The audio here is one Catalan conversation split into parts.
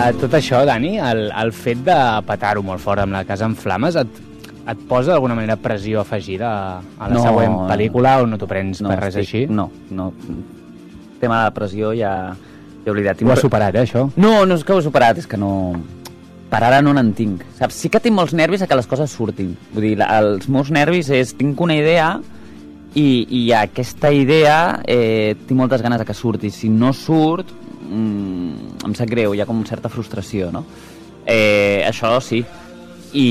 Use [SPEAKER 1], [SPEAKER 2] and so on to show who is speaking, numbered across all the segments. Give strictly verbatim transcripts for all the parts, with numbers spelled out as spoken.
[SPEAKER 1] tot això, Dani, el, el fet de petar-ho molt fort amb la casa en flames, et, et posa d'alguna manera pressió afegida a la
[SPEAKER 2] No,
[SPEAKER 1] següent pel·lícula o no t'ho prens
[SPEAKER 2] no,
[SPEAKER 1] per res
[SPEAKER 2] estic,
[SPEAKER 1] així?
[SPEAKER 2] No, no. Tema de pressió ja, ja he oblidat.
[SPEAKER 1] Ho has superat, eh, això?
[SPEAKER 2] No, no és que ho he superat, és que no... Per ara no n'en tinc. Saps? Sí que tinc molts nervis a que les coses surtin. Vull dir, la, els meus nervis és... Tinc una idea i, i aquesta idea eh, tinc moltes ganes de que surti. Si no surt, mmm, em sap greu, hi ha com certa frustració, no? Eh, això sí. I,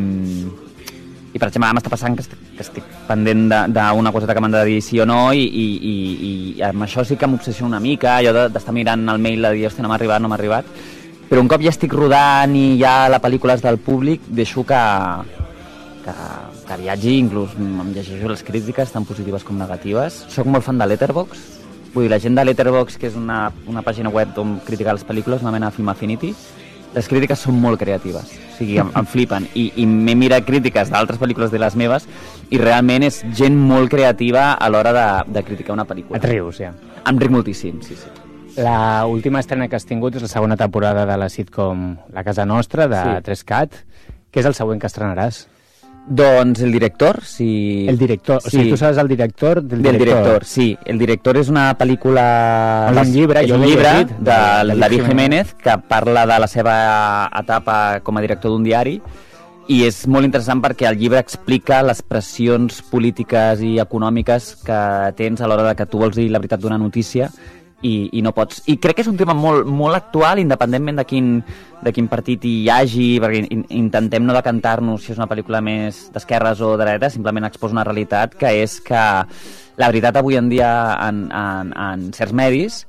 [SPEAKER 2] i per exemple, ara m'està passant que estic, que estic pendent d'una coseta que m'han de dir sí o no i, i, i, i amb això sí que m'obsessiona una mica, allò d'estar mirant el mail de dir, hòstia, no m'ha arribat, no m'ha arribat. Però un cop ja estic rodant i ja la pel·lícula és del públic, deixo que, que, que viatgi, inclús em llegeixo les crítiques, tant positives com negatives. Soc molt fan de Letterboxd. Vull dir, la gent de Letterboxd, que és una, una pàgina web on criticar les pel·lícules, una mena de Film Affinity, les crítiques són molt creatives, o sigui, em, em flipen. I, i m'he mirat crítiques d'altres pel·lícules de les meves i realment és gent molt creativa a l'hora de, de criticar una pel·lícula.
[SPEAKER 1] Et rius, ja.
[SPEAKER 2] Em ric moltíssim, sí, sí.
[SPEAKER 1] La última estrena que has tingut és la segona temporada de la sitcom La Casa Nostra, de
[SPEAKER 2] Sí.
[SPEAKER 1] tres cat. Què és el següent que estrenaràs?
[SPEAKER 2] Doncs el director, si...
[SPEAKER 1] El director,
[SPEAKER 2] sí.
[SPEAKER 1] o sigui, tu seràs el director del,
[SPEAKER 2] Del
[SPEAKER 1] director.
[SPEAKER 2] director, sí. El director és una pel·lícula...
[SPEAKER 1] És un llibre,
[SPEAKER 2] és
[SPEAKER 1] jo
[SPEAKER 2] un
[SPEAKER 1] l'he
[SPEAKER 2] llibre
[SPEAKER 1] llegit,
[SPEAKER 2] de
[SPEAKER 1] de
[SPEAKER 2] David Jiménez, que parla de la seva etapa com a director d'un diari, i és molt interessant perquè el llibre explica les pressions polítiques i econòmiques que tens a l'hora de que tu vols dir la veritat d'una notícia i, i no pots. I crec que és un tema molt, molt actual, independentment de quin, de quin partit hi hagi, perquè in, intentem no decantar-nos si és una pel·lícula més d'esquerres o de dretes, simplement exposa una realitat que és que la veritat avui en dia en, en, en certs medis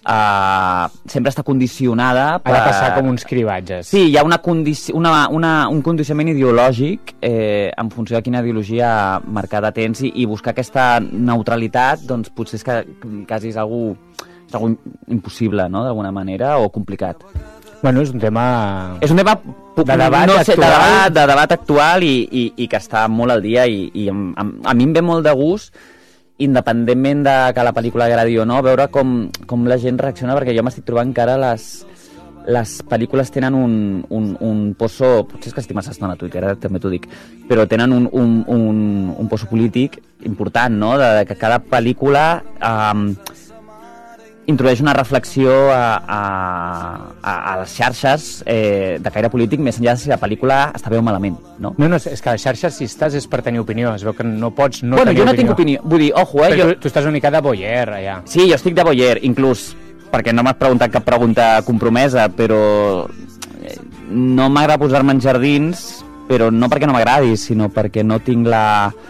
[SPEAKER 2] Uh, sempre està condicionada per...
[SPEAKER 1] Ha de passar com uns cribatges.
[SPEAKER 2] Sí, hi ha una condici... una, una, un condicionament ideològic eh, en funció de quina ideologia marcada tens i, i buscar aquesta neutralitat doncs potser és que quasi és algú, és algú impossible, no?, d'alguna manera, o complicat.
[SPEAKER 1] Bueno, és un tema...
[SPEAKER 2] És un tema
[SPEAKER 1] de debat,
[SPEAKER 2] no sé,
[SPEAKER 1] actual.
[SPEAKER 2] De debat, de debat actual i, i, i que està molt al dia i, i a, a mi em ve molt de gust, independentment de que la pel·lícula agradi o no, veure com, com la gent reacciona, perquè jo m'estic trobant que ara les, les pel·lícules tenen un, un, un poso, potser és que estic massa estona a Twitter, eh, també t'ho dic, però tenen un, un, un, un poso polític important, no?, de, de que cada pel·lícula um, introdueix una reflexió a, a, a, a les xarxes eh, de caire polític, més enllà de si la pel·lícula està bé o malament, no?
[SPEAKER 1] No, no, és que a les xarxes, si estàs, és per tenir opinió. Es veu que no pots no
[SPEAKER 2] bueno,
[SPEAKER 1] tenir
[SPEAKER 2] jo no
[SPEAKER 1] opinió.
[SPEAKER 2] tinc opinió. Vull dir, ojo, eh?
[SPEAKER 1] Però
[SPEAKER 2] Jo...
[SPEAKER 1] tu, tu estàs una mica de voyeur, allà.
[SPEAKER 2] Sí, jo estic de voyeur, inclús perquè no m'has preguntat cap pregunta compromesa, però eh, no m'agrada posar-me en jardins, però no perquè no m'agradi, sinó perquè no tinc la...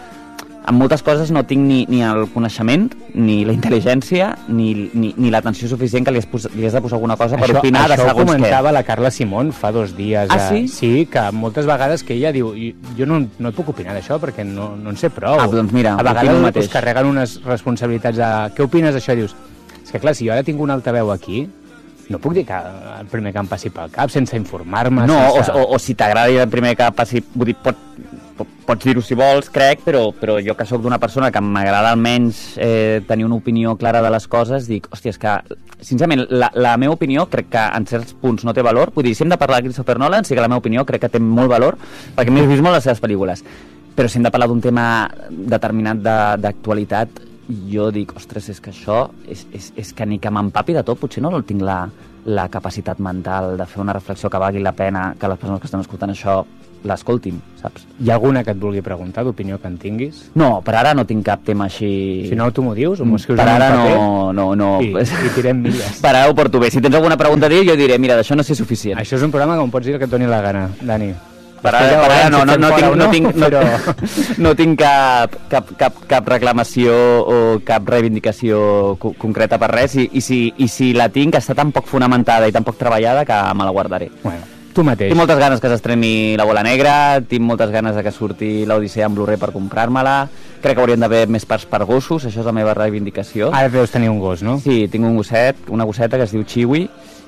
[SPEAKER 2] En moltes coses no tinc ni, ni el coneixement, ni la intel·ligència, ni, ni, ni l'atenció suficient que li has, pos, li has de posar alguna cosa per
[SPEAKER 1] això,
[SPEAKER 2] opinar de segons què.
[SPEAKER 1] Això ho comentava la Carla Simón fa dos dies.
[SPEAKER 2] Ah, sí?
[SPEAKER 1] Eh? Sí, que moltes vegades que ella diu jo no, no et puc opinar d'això perquè no, no en sé prou.
[SPEAKER 2] Ah, doncs mira,
[SPEAKER 1] a vegades us carreguen unes responsabilitats de què opines d'això? Dius, és que clar, si jo ara tinc un altaveu aquí, no puc dir que el primer que em passi pel cap sense informar-me.
[SPEAKER 2] No,
[SPEAKER 1] sense...
[SPEAKER 2] o, o, o si t'agrada el primer que passi, vull dir, pot, pots dir-ho si vols, crec, però, però jo que sóc d'una persona que m'agrada almenys eh, tenir una opinió clara de les coses, dic, hòstia, és que, sincerament, la, la meva opinió crec que en certs punts no té valor. Vull dir, si hem de parlar de Christopher Nolan, sí que la meva opinió crec que té molt valor, perquè m'he vist molt les seves pel·lícules. Però si hem de parlar d'un tema determinat d'actualitat, jo dic, ostres, és que això, és, és, és que ni que m'empapi de tot, potser no tinc la, la capacitat mental de fer una reflexió que valgui la pena que les persones que estan escoltant això l'escoltin, saps?
[SPEAKER 1] Hi ha alguna que et vulgui preguntar, d'opinió que en tinguis?
[SPEAKER 2] No, per ara no tinc cap tema així...
[SPEAKER 1] Si no, tu m'ho dius, o m'ho escrius
[SPEAKER 2] per
[SPEAKER 1] en un
[SPEAKER 2] ara
[SPEAKER 1] paper?
[SPEAKER 2] no, no, no.
[SPEAKER 1] I, i tirem milles.
[SPEAKER 2] Per ara ho porto bé. Si tens alguna pregunta a dir, jo diré, mira, d'això no sé suficient.
[SPEAKER 1] Això és un programa on pots dir el que et doni la gana, Dani.
[SPEAKER 2] Per ara, per ara no, no, no, tinc, no, tinc, no, però... no tinc cap, cap, cap, cap reclamació o cap reivindicació co concreta per res, i, i, si, i si la tinc està tan poc fonamentada i tan poc treballada que me la guardaré.
[SPEAKER 1] Bueno, tu mateix.
[SPEAKER 2] Tinc moltes ganes que s'estreni La Bola Negra, tinc moltes ganes de que surti l'Odissea en Blu-ray per comprar-me-la, crec que haurien d'haver més parts per gossos, això és la meva reivindicació.
[SPEAKER 1] Ara deus tenir un gos, no?
[SPEAKER 2] Sí, tinc un gosset, una gosseta que es diu Chiwi,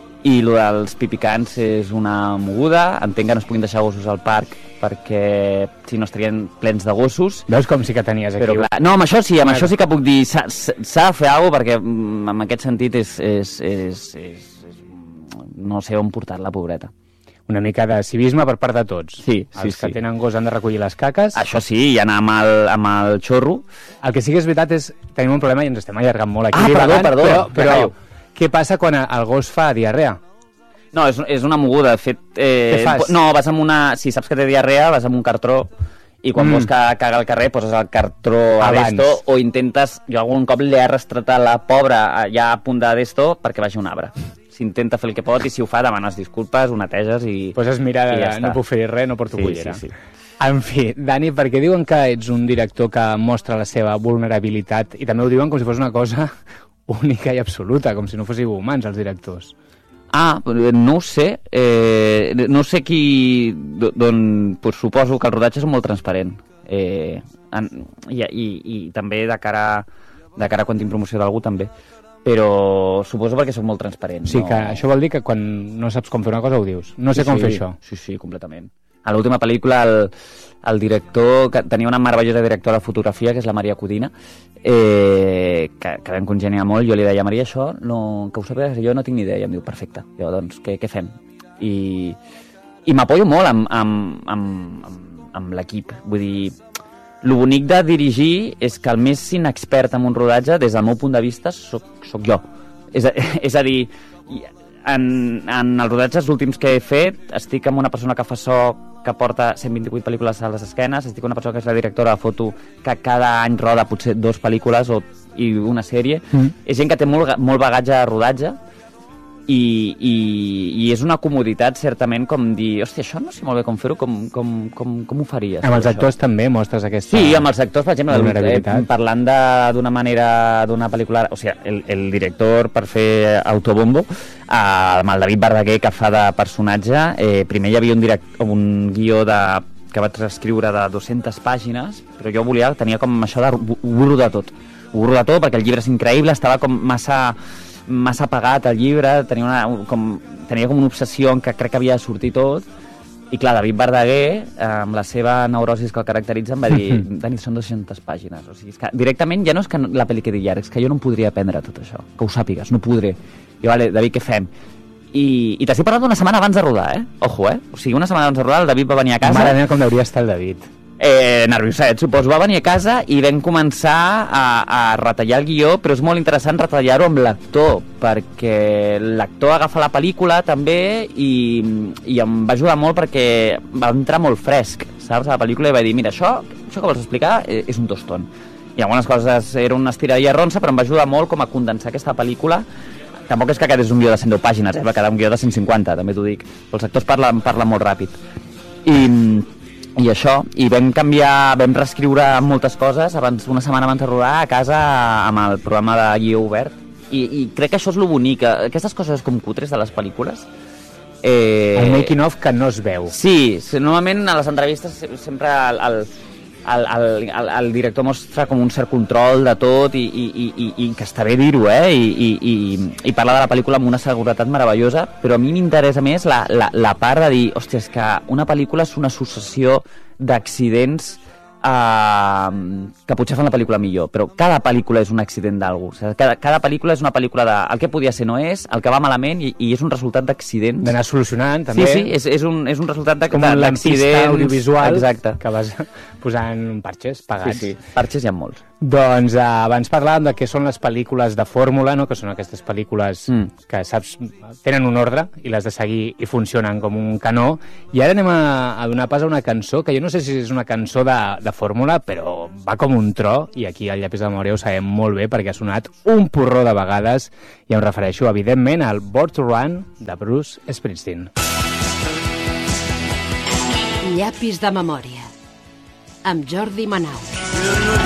[SPEAKER 2] i el dels pipicans és una moguda. Entenc que no es puguin deixar gossos al parc perquè si no estarien plens de gossos.
[SPEAKER 1] Veus com sí que tenies aquí?
[SPEAKER 2] Però, clar, no, amb això sí, amb això sí que puc dir s'ha de fer alguna cosa, perquè en aquest sentit és, és, és, és, és no sé on portar-la, pobreta.
[SPEAKER 1] Una mica de civisme per part de tots.
[SPEAKER 2] Sí, sí,
[SPEAKER 1] Els que
[SPEAKER 2] sí.
[SPEAKER 1] tenen gos han de recollir les caques.
[SPEAKER 2] Això sí, i anar amb el, amb el xorro.
[SPEAKER 1] El que sí que és veritat és tenim un problema i ens estem allargant molt aquí.
[SPEAKER 2] Ah, perdó,
[SPEAKER 1] divagant,
[SPEAKER 2] perdó,
[SPEAKER 1] Però, però
[SPEAKER 2] recallo.
[SPEAKER 1] què passa quan el gos fa diarrea?
[SPEAKER 2] No, és, és una moguda. De fet, eh,
[SPEAKER 1] Què fas?
[SPEAKER 2] No, vas amb una... Si saps que té diarrea, vas amb un cartró i quan
[SPEAKER 1] Mm.
[SPEAKER 2] mm. vols que caga al carrer poses el cartró a
[SPEAKER 1] Abans.
[SPEAKER 2] d'esto o intentes... Jo algun cop l'he arrastrat a la pobra ja a punt de d'esto perquè vagi un arbre. S'intenta fer el que pot i si ho fa demanes disculpes, ho neteges i...
[SPEAKER 1] Poses mirada
[SPEAKER 2] i ja
[SPEAKER 1] de no
[SPEAKER 2] està.
[SPEAKER 1] puc fer res, no porto
[SPEAKER 2] Sí,
[SPEAKER 1] cullera.
[SPEAKER 2] sí, sí.
[SPEAKER 1] En fi, Dani, perquè diuen que ets un director que mostra la seva vulnerabilitat i també ho diuen com si fos una cosa única i absoluta, com si no fóssiu humans, els directors.
[SPEAKER 2] Ah, no ho sé. Eh, no sé qui... Doncs pues, suposo que el rodatge és molt transparent. Eh, en, i, i, I també de cara, de cara a quan tinc promoció d'algú també. Però suposo perquè soc molt transparent.
[SPEAKER 1] O sigui
[SPEAKER 2] no...
[SPEAKER 1] que això vol dir que quan no saps com fer una cosa ho dius. No sé
[SPEAKER 2] sí,
[SPEAKER 1] com
[SPEAKER 2] sí,
[SPEAKER 1] fer això.
[SPEAKER 2] Sí, sí, completament. A l'última pel·lícula el, el director, que tenia una meravellosa directora de fotografia, que és la Maria Codina, eh, que, que vam congeniar molt, jo li deia, Maria, això, no, que ho sàpigues, jo no tinc ni idea, i em diu, perfecte, jo, doncs, què, què fem? I, i m'apoyo molt amb, amb, amb, amb, amb l'equip, vull dir, el bonic de dirigir és que el més inexpert en un rodatge, des del meu punt de vista, soc, soc jo. És a, és a dir, en, en els rodatges últims que he fet, estic amb una persona que fa so, que porta cent vint-i-vuit pel·lícules a les esquenes, estic amb una persona que és la directora de foto, que cada any roda potser dos pel·lícules o, i una sèrie. Mm. És gent que té molt, molt bagatge de rodatge, i, i, i és una comoditat certament com dir, hòstia, això no sé molt bé com fer-ho, com, com, com, com ho faries?
[SPEAKER 1] Amb els
[SPEAKER 2] això?
[SPEAKER 1] actors també mostres aquesta...
[SPEAKER 2] Sí, amb els actors, per exemple,
[SPEAKER 1] vulnerabilitat.
[SPEAKER 2] eh, parlant d'una manera, d'una pel·lícula... O sigui, el, el director, per fer autobombo, eh, amb el David Verdaguer, que fa de personatge, eh, primer hi havia un, direct, un guió de, que vaig reescriure de dues-centes pàgines, però jo volia, tenia com això de... Ho burro de tot. Ho burro de tot perquè el llibre és increïble, estava com massa... massa apagat el llibre, tenia, una, com, tenia com una obsessió en què crec que havia de sortir tot, i clar, David Verdaguer, amb la seva neurosis que el caracteritza, em va dir, Dani, són dues-centes pàgines, o sigui, és que directament ja no és que la pel·li quedi llarga, és que jo no em podria aprendre tot això, que ho sàpigues, no podré. I vale, David, què fem? I, i t'estic parlant d'una setmana abans de rodar, eh? Ojo, eh? O sigui, una setmana abans de rodar, el David va venir a casa...
[SPEAKER 1] Mare meva, com hauria estar el David.
[SPEAKER 2] Eh, nervioset, suposo. Va venir a casa i vam començar a, a retallar el guió, però és molt interessant retallar-ho amb l'actor, perquè l'actor agafa la pel·lícula també i, i em va ajudar molt perquè va entrar molt fresc, saps? A la pel·lícula i va dir, mira, això, això que vols explicar és un tostón. I algunes coses era una estiradilla ronsa, però em va ajudar molt com a condensar aquesta pel·lícula. Tampoc és que aquest és un guió de cent deu pàgines, eh? Va quedar un guió de cent cinquanta, també t'ho dic. Els actors parlen, parlen molt ràpid. I... I això, i vam canviar, vam reescriure moltes coses abans, una setmana abans de rodar a casa amb el programa de guió obert. I, i crec que això és lo bonic, aquestes coses com cutres de les pel·lícules.
[SPEAKER 1] Eh... El making of que no es veu.
[SPEAKER 2] Sí, normalment a les entrevistes sempre el, el, el, el, el, el director mostra com un cert control de tot i, i, i, i que està bé dir-ho, eh? I, i, i, i parlar de la pel·lícula amb una seguretat meravellosa, però a mi m'interessa més la, la, la part de dir, hòstia, és que una pel·lícula és una successió d'accidents eh, que potser fan la pel·lícula millor, però cada pel·lícula és un accident d'algú. O sigui, cada, cada pel·lícula és una pel·lícula de el que podia ser no és, el que va malament i, i és un resultat d'accidents.
[SPEAKER 1] D'anar solucionant, també.
[SPEAKER 2] Sí, sí, és, és, un, és un resultat d'accidents.
[SPEAKER 1] Com un lampista audiovisual.
[SPEAKER 2] Exacte.
[SPEAKER 1] Que vas posant parxes pagats.
[SPEAKER 2] Sí, sí, parxes hi ha molts.
[SPEAKER 1] Doncs eh, abans parlàvem de què són les pel·lícules de fórmula, no? Que són aquestes pel·lícules mm. que, saps, tenen un ordre i les de seguir i funcionen com un canó. I ara anem a, a donar pas a una cançó, que jo no sé si és una cançó de, de fórmula, però va com un tro, i aquí al Llapis de Memòria ho sabem molt bé, perquè ha sonat un porró de vegades, i em refereixo, evidentment, al Born to Run de Bruce Springsteen.
[SPEAKER 3] Llapis de Memòria, amb Jordi Manau.